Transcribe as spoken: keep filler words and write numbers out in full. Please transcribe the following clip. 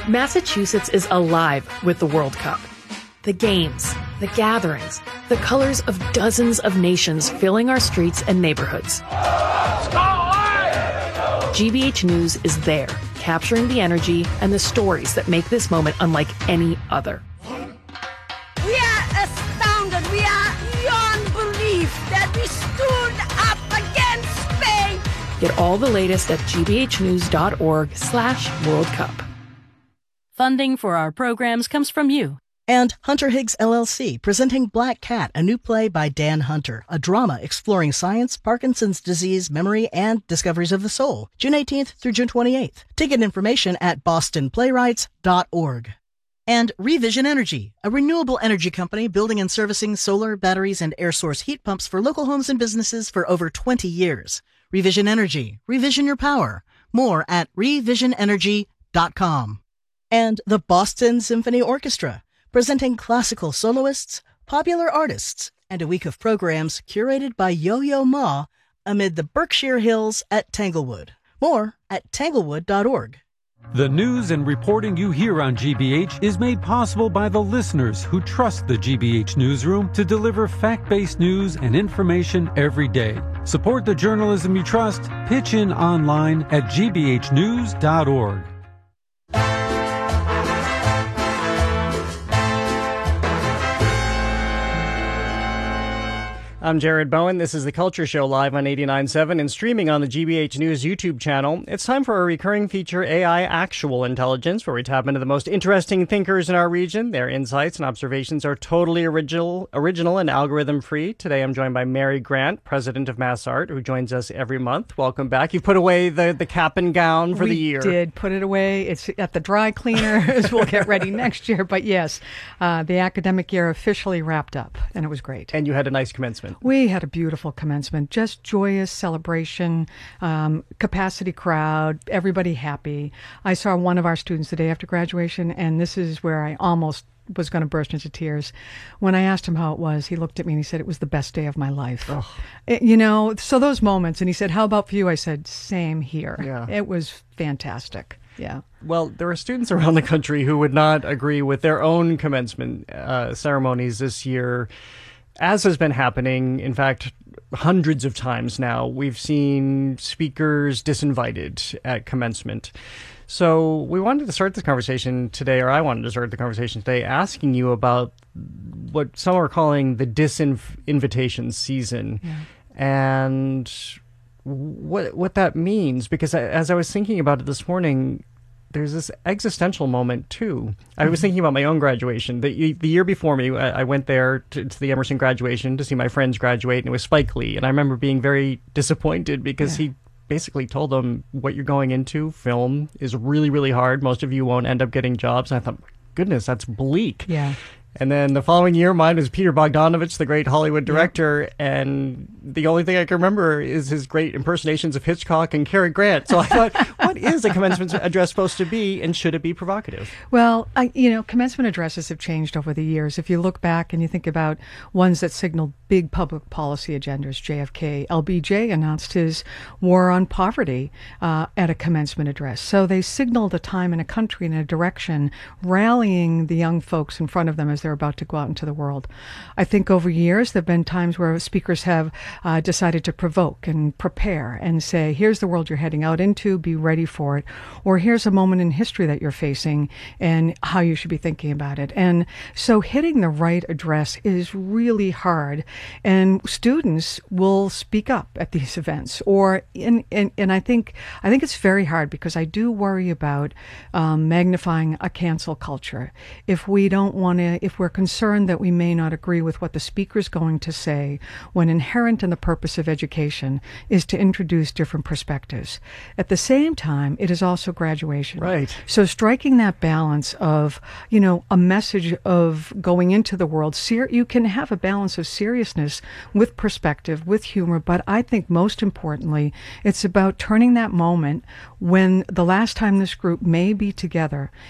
Massachusetts is alive with the World Cup. The games, the gatherings, the colors of dozens of nations filling our streets and neighborhoods. G B H News is there, capturing the energy and the stories that make this moment unlike any other. We are astounded. We are beyond belief that we stood up against Spain. Get all the latest at gbhnews.org slash World Cup. Funding for our programs comes from you. And Hunter Higgs L L C, presenting Black Cat, a new play by Dan Hunter, a drama exploring science, Parkinson's disease, memory, and discoveries of the soul. June eighteenth through June twenty-eighth. Ticket information at boston playwrights dot org. And Revision Energy, a renewable energy company building and servicing solar, batteries, and air source heat pumps for local homes and businesses for over twenty years. Revision Energy. Revision your power. More at revision energy dot com. And the Boston Symphony Orchestra, presenting classical soloists, popular artists, and a week of programs curated by Yo-Yo Ma amid the Berkshire Hills at Tanglewood. More at tanglewood dot org. The news and reporting you hear on G B H is made possible by the listeners who trust the G B H Newsroom to deliver fact-based news and information every day. Support the journalism you trust. Pitch in online at g b h news dot org. I'm Jared Bowen. This is The Culture Show live on eighty-nine point seven and streaming on the G B H News YouTube channel. It's time for a recurring feature, A I Actual Intelligence, where we tap into the most interesting thinkers in our region. Their insights and observations are totally original, original and algorithm-free. Today I'm joined by Mary Grant, president of MassArt, who joins us every month. Welcome back. You've put away the, the cap and gown for we the year. We did put it away. It's at the dry cleaners. We'll get ready next year. But yes, uh, the academic year officially wrapped up, and it was great. And you had a nice commencement. We had a beautiful commencement, just joyous celebration, um, capacity crowd, everybody happy. I saw one of our students the day after graduation, and this is where I almost was going to burst into tears. When I asked him how it was, he looked at me and he said, it was the best day of my life. It, you know, so those moments, and he said, how about for you? I said, same here. Yeah. It was fantastic. Yeah. Well, there are students around the country who would not agree with their own commencement uh, ceremonies this year. As has been happening, in fact, hundreds of times now, we've seen speakers disinvited at commencement. So we wanted to start this conversation today, or I wanted to start the conversation today, asking you about what some are calling the disinvitation season, yeah. and what what that means. Because as I was thinking about it this morning, there's this existential moment, too. I was thinking about my own graduation. The, the year before me, I went there to, to the Emerson graduation to see my friends graduate, and it was Spike Lee. And I remember being very disappointed because yeah. he basically told them, what you're going into, film, is really, really hard. Most of you won't end up getting jobs. And I thought, goodness, that's bleak. Yeah. And then the following year, mine was Peter Bogdanovich, the great Hollywood director, yep. and the only thing I can remember is his great impersonations of Hitchcock and Cary Grant. So I thought, what is a commencement address supposed to be, and should it be provocative? Well, I, you know, commencement addresses have changed over the years. If you look back and you think about ones that signaled big public policy agendas, J F K, L B J announced his war on poverty uh, at a commencement address. So they signaled a time in a country and a direction, rallying the young folks in front of them as they're about to go out into the world. I think over years, there have been times where speakers have uh, decided to provoke and prepare and say, here's the world you're heading out into, be ready for it. Or here's a moment in history that you're facing and how you should be thinking about it. And so hitting the right address is really hard. And students will speak up at these events. Or in, in, and I think I think it's very hard because I do worry about um, magnifying a cancel culture. If we don't want to, if we're concerned that we may not agree with what the speaker's going to say, when inherent in the purpose of education is to introduce different perspectives. At the same time, it is also graduation. Right. So striking that balance of, you know, a message of going into the world, ser- you can have a balance of seriousness with perspective, with humor, but I think most importantly, it's about turning that moment when the last time this group may be together